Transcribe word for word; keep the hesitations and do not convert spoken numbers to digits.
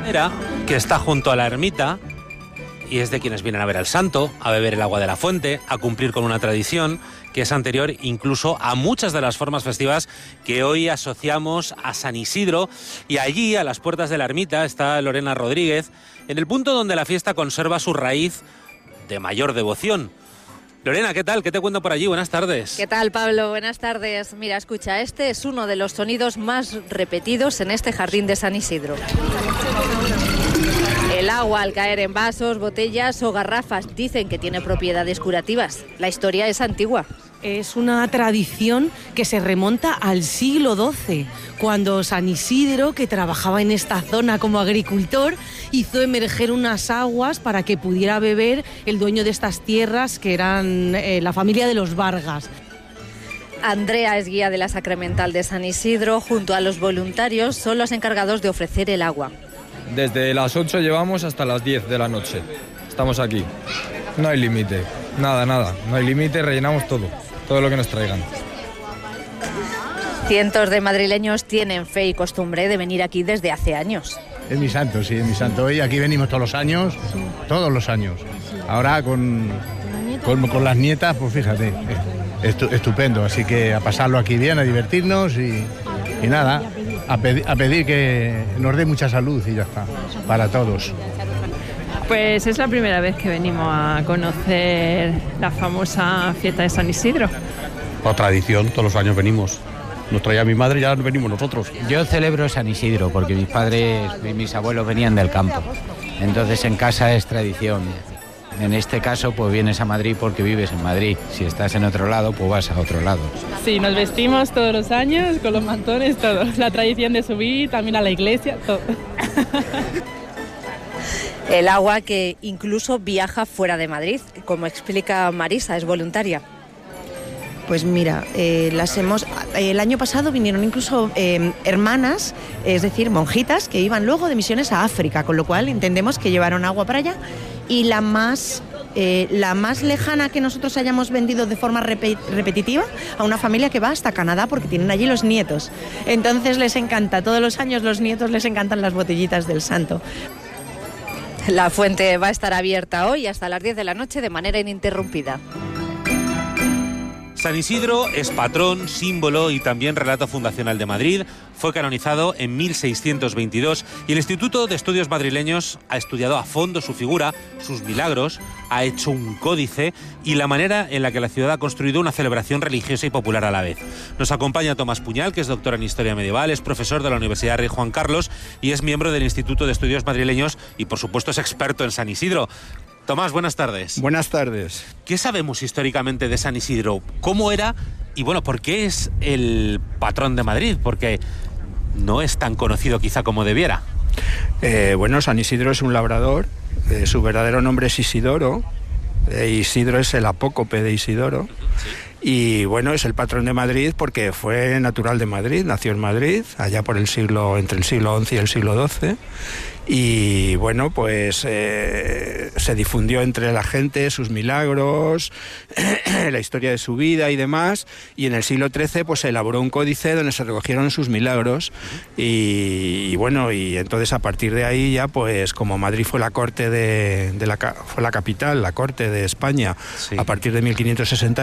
Era que está junto a la ermita y es de quienes vienen a ver al santo, a beber el agua de la fuente, a cumplir con una tradición que es anterior incluso a muchas de las formas festivas que hoy asociamos a San Isidro. Y allí, a las puertas de la ermita, está Lorena Rodríguez, en el punto donde la fiesta conserva su raíz de mayor devoción. Lorena, ¿qué tal? ¿Qué te cuento por allí? Buenas tardes. ¿Qué tal, Pablo? Buenas tardes. Mira, escucha, este es uno de los sonidos más repetidos en este jardín de San Isidro. El agua al caer en vasos, botellas o garrafas dicen que tiene propiedades curativas. La historia es antigua. Es una tradición que se remonta al siglo doce, cuando San Isidro, que trabajaba en esta zona como agricultor, hizo emerger unas aguas para que pudiera beber el dueño de estas tierras, que eran eh, la familia de los Vargas. Andrea es guía de la Sacramental de San Isidro. Junto a los voluntarios son los encargados de ofrecer el agua. Desde las ocho llevamos hasta las diez de la noche. Estamos aquí. No hay límite. Nada, nada. No hay límite, rellenamos todo. Todo lo que nos traigan. Cientos de madrileños tienen fe y costumbre de venir aquí desde hace años. Es mi santo, sí, es mi santo. Y aquí venimos todos los años, todos los años. Ahora con, con, con las nietas, pues fíjate, estu, estupendo. Así que a pasarlo aquí bien, a divertirnos y, y nada, a, pedi, a pedir que nos dé mucha salud y ya está, para todos. Pues es la primera vez que venimos a conocer la famosa fiesta de San Isidro. Por tradición, todos los años venimos. Nos traía mi madre y ya venimos nosotros. Yo celebro San Isidro porque mis padres y mis abuelos venían del campo. Entonces en casa es tradición. En este caso pues vienes a Madrid porque vives en Madrid. Si estás en otro lado pues vas a otro lado. Sí, nos vestimos todos los años con los mantones, todo. La tradición de subir también a la iglesia, todo. El agua que incluso viaja fuera de Madrid, como explica Marisa, es voluntaria. Pues mira, eh, las hemos, el año pasado vinieron incluso eh, hermanas, es decir, monjitas, que iban luego de misiones a África, con lo cual entendemos que llevaron agua para allá. Y la más, eh, la más lejana que nosotros hayamos vendido de forma rep- repetitiva a una familia que va hasta Canadá porque tienen allí los nietos. Entonces les encanta, todos los años los nietos les encantan las botellitas del santo. La fuente va a estar abierta hoy hasta las diez de la noche de manera ininterrumpida. San Isidro es patrón, símbolo y también relato fundacional de Madrid. Fue canonizado en mil seiscientos veintidós y el Instituto de Estudios Madrileños ha estudiado a fondo su figura, sus milagros, ha hecho un códice y la manera en la que la ciudad ha construido una celebración religiosa y popular a la vez. Nos acompaña Tomás Puñal, que es doctor en Historia Medieval, es profesor de la Universidad Rey Juan Carlos y es miembro del Instituto de Estudios Madrileños y, por supuesto, es experto en San Isidro. Tomás, buenas tardes. Buenas tardes. ¿Qué sabemos históricamente de San Isidro? ¿Cómo era? Y bueno, ¿por qué es el patrón de Madrid? Porque no es tan conocido quizá como debiera. Eh, bueno, San Isidro es un labrador. Eh, su verdadero nombre es Isidoro. Eh, Isidro es el apócope de Isidoro. Sí. Y bueno, es el patrón de Madrid porque fue natural de Madrid, nació en Madrid, allá por el siglo, entre el siglo once y el siglo doce. Y bueno, pues eh, se difundió entre la gente sus milagros, la historia de su vida y demás, y en el siglo trece pues se elaboró un códice donde se recogieron sus milagros y, y bueno, y entonces a partir de ahí ya pues como Madrid fue la corte de, de la, fue la capital, la corte de España, sí, a partir de mil quinientos sesenta